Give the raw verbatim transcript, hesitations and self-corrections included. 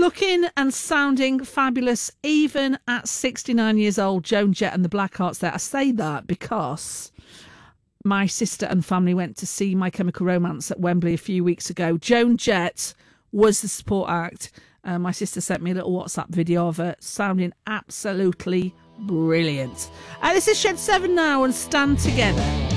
Looking and sounding fabulous, even at sixty-nine years old, Joan Jett and the Blackhearts there. I say that because my sister and family went to see My Chemical Romance at Wembley a few weeks ago. Joan Jett was the support act. Uh, my sister sent me a little WhatsApp video of her sounding absolutely brilliant. Uh, this is Shed seven now and Stand Together.